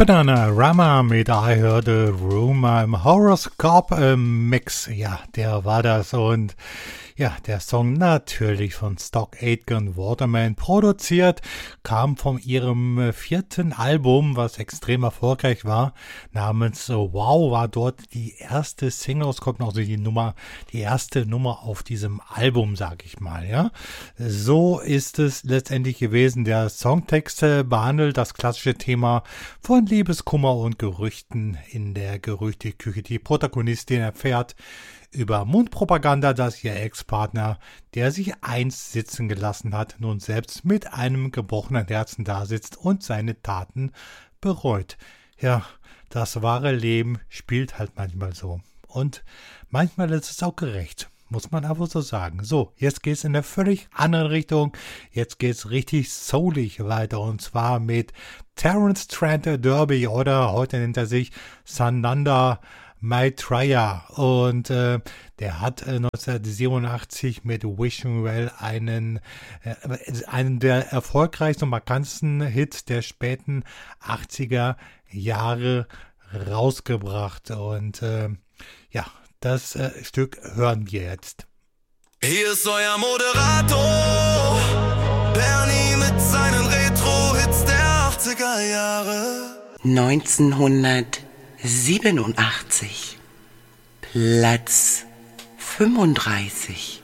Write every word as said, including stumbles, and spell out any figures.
Bananarama mit I Heard a Rumor im Horoscope Mix. Ja, der war das. Und ja, der Song natürlich von Stock Aitken Waterman produziert, kam von ihrem vierten Album, was extrem erfolgreich war, namens Wow, war dort die erste Single, es kommt noch so die Nummer, die erste Nummer auf diesem Album, sag ich mal, ja. So ist es letztendlich gewesen. Der Songtext behandelt das klassische Thema von Liebeskummer und Gerüchten in der Gerüchteküche. Die Protagonistin erfährt über Mundpropaganda, dass ihr Ex-Partner, der sich einst sitzen gelassen hat, nun selbst mit einem gebrochenen Herzen dasitzt und seine Taten bereut. Ja, das wahre Leben spielt halt manchmal so. Und manchmal ist es auch gerecht, muss man aber so sagen. So, jetzt geht's in eine völlig andere Richtung. Jetzt geht's richtig soulig weiter, und zwar mit Terence Trent D'Arby, oder heute nennt er sich Sananda Maitreya, und äh, der hat äh, neunzehnhundertsiebenundachtzig mit Wishing Well einen, äh, einen der erfolgreichsten und markantesten Hits der späten achtziger Jahre rausgebracht. Und äh, ja, das äh, Stück hören wir jetzt. Hier ist euer Moderator, Bernie mit seinen Retro-Hits der achtziger Jahre. neunzehnhundertsiebenundachtzig, Platz fünfunddreißig.